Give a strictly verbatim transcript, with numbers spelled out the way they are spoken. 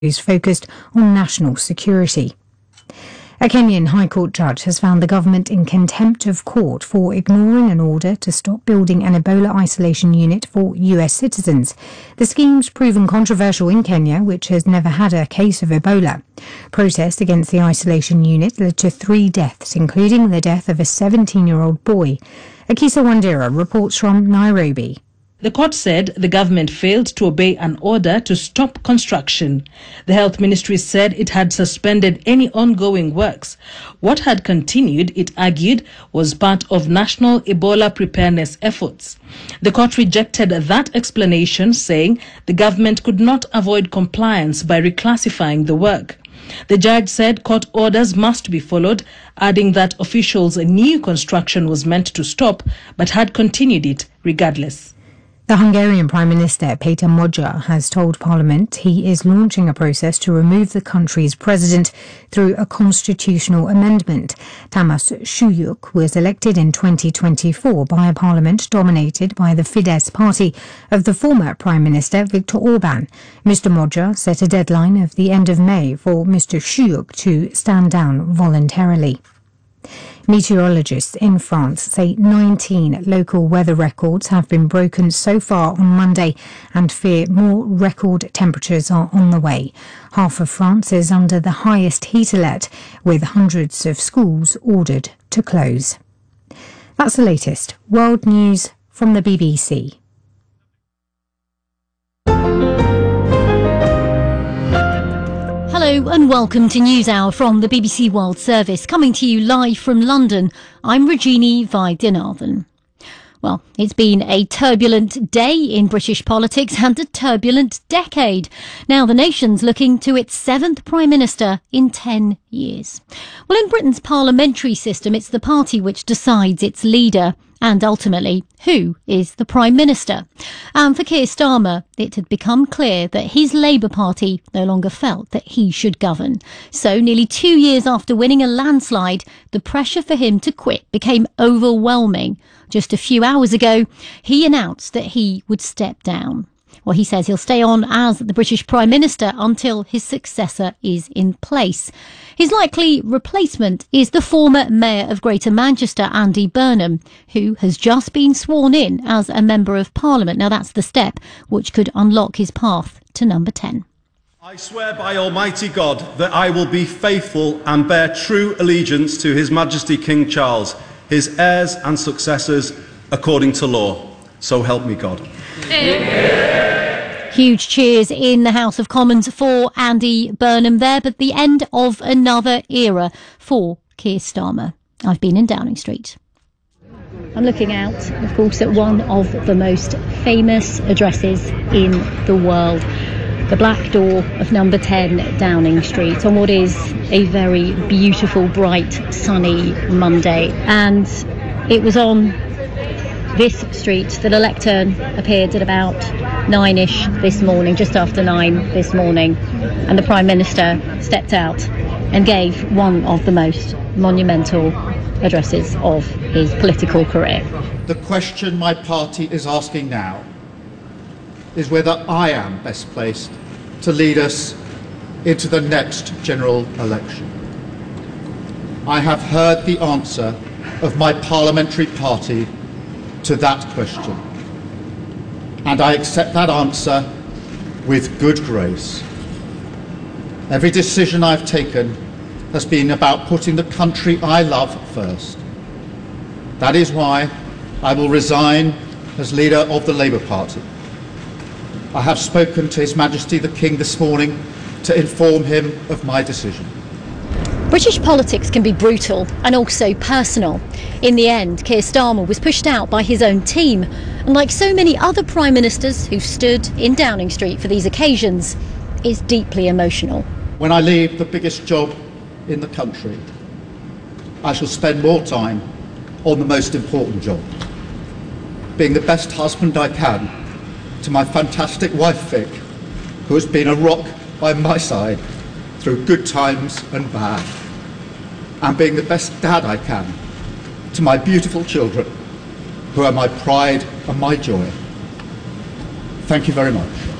is focused on national security. A Kenyan High Court judge has found the government in contempt of court for ignoring an order to stop building an Ebola isolation unit for U S citizens. The scheme's proven controversial in Kenya, which has never had a case of Ebola. Protest against the isolation unit led to three deaths, including the death of a seventeen-year-old boy. Akisa Wandera reports from Nairobi. The court said the government failed to obey an order to stop construction. The health ministry said it had suspended any ongoing works. What had continued, it argued, was part of national Ebola preparedness efforts. The court rejected that explanation, saying the government could not avoid compliance by reclassifying the work. The judge said court orders must be followed, adding that officials knew construction was meant to stop but had continued it regardless. The Hungarian Prime Minister Peter Magyar has told Parliament he is launching a process to remove the country's president through a constitutional amendment. Tamás Sülyk was elected in twenty twenty-four by a parliament dominated by the Fidesz party of the former Prime Minister Viktor Orbán. Mister Magyar set a deadline of the end of May for Mister Sülyk to stand down voluntarily. Meteorologists in France say nineteen local weather records have been broken so far on Monday and fear more record temperatures are on the way. Half of France is under the highest heat alert, with hundreds of schools ordered to close. That's the latest world news from the B B C. Hello and welcome to NewsHour from the B B C World Service, coming to you live from London. I'm Regini Vaidyanathan. Well, it's been a turbulent day in British politics and a turbulent decade. Now the nation's looking to its seventh Prime Minister in ten years. Well, in Britain's parliamentary system, it's the party which decides its leader and ultimately who is the Prime Minister. And for Keir Starmer, it had become clear that his Labour Party no longer felt that he should govern. So nearly two years after winning a landslide, the pressure for him to quit became overwhelming. Just a few hours ago, he announced that he would step down. Well, he says he'll stay on as the British Prime Minister until his successor is in place. His likely replacement is the former Mayor of Greater Manchester, Andy Burnham, who has just been sworn in as a Member of Parliament. Now, that's the step which could unlock his path to number ten. I swear by Almighty God that I will be faithful and bear true allegiance to His Majesty King Charles, his heirs and successors, according to law. So help me God. Huge cheers in the House of Commons for Andy Burnham there, but the end of another era for Keir Starmer. I've been in Downing Street. I'm looking out, of course, at one of the most famous addresses in the world, the black door of number ten Downing Street, on what is a very beautiful, bright, sunny Monday. And it was on this street that a lectern appeared at about nine-ish this morning, just after nine this morning, and the Prime Minister stepped out and gave one of the most monumental addresses of his political career. The question my party is asking now is whether I am best placed to lead us into the next general election. I have heard the answer of my parliamentary party to that question, and I accept that answer with good grace. Every decision I've taken has been about putting the country I love first. That is why I will resign as leader of the Labour Party. I have spoken to His Majesty the King this morning to inform him of my decision. British politics can be brutal and also personal. In the end, Keir Starmer was pushed out by his own team, and like so many other Prime Ministers who've stood in Downing Street for these occasions, is deeply emotional. When I leave the biggest job in the country, I shall spend more time on the most important job, being the best husband I can to my fantastic wife Vic, who has been a rock by my side through good times and bad, and being the best dad I can to my beautiful children, who are my pride and my joy. Thank you very much.